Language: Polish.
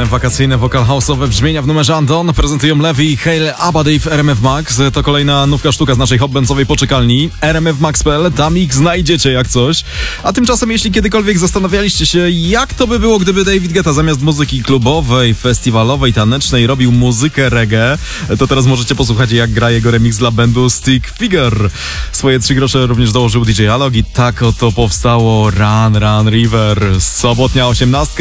Klasyczne, wakacyjne, vocal house'owe brzmienia w numerze Andon prezentują Levi i Hale Abadi w RMF Max. To kolejna nówka sztuka z naszej hopbencowej poczekalni. RMFmax.pl, tam ich znajdziecie jak coś. A tymczasem, jeśli kiedykolwiek zastanawialiście się, jak to by było, gdyby David Guetta zamiast muzyki klubowej, festiwalowej, tanecznej robił muzykę reggae, to teraz możecie posłuchać, jak gra jego remix dla bandu Stick Figure. Swoje 3 grosze również dołożył DJ Alok i tak oto powstało Run Run River. Sobotnia 18.